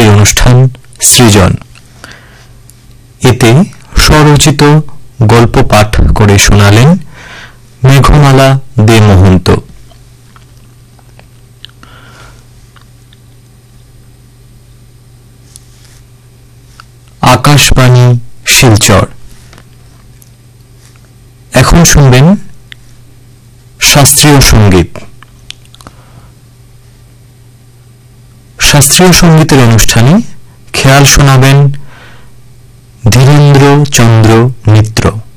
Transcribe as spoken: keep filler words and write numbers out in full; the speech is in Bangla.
এই অনুষ্ঠান সৃজন। এতে স্বরচিত গল্প পাঠ করে শোনালেন মেঘমালা দে মহন্ত। আকাশবাণী শিলচর। এখন শুনবেন শাস্ত্রীয় সঙ্গীত। শাস্ত্রীয় সঙ্গীতের অনুষ্ঠানে খেয়াল শোনাবেন ধীরেন্দ্র চন্দ্র মিত্র।